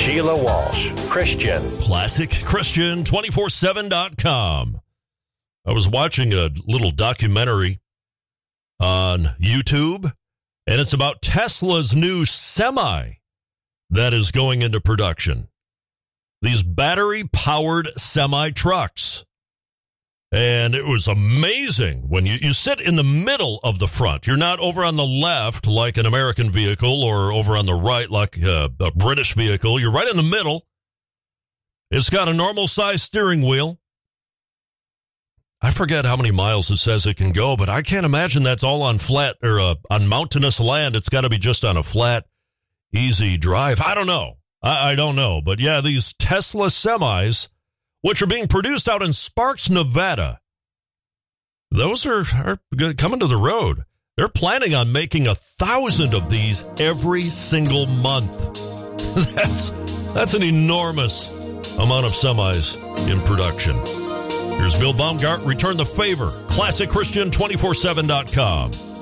Sheila Walsh, Christian. ClassicChristian247.com. I was watching a little documentary on YouTube, and it's about Tesla's new semi that is going into production. These battery-powered semi-trucks. And it was amazing when you sit in the middle of the front. You're not over on the left like an American vehicle or over on the right like a British vehicle. You're right in the middle. It's got a normal-sized steering wheel. I forget how many miles it says it can go, but I can't imagine that's all on flat or on mountainous land. It's got to be just on a flat, easy drive. I don't know. I don't know. But yeah, these Tesla semis, which are being produced out in Sparks, Nevada, those are coming to the road. They're planning on making 1,000 of these every single month. That's an enormous amount of semis in production. Here's Bill Baumgart. Return the favor. ClassicChristian247.com.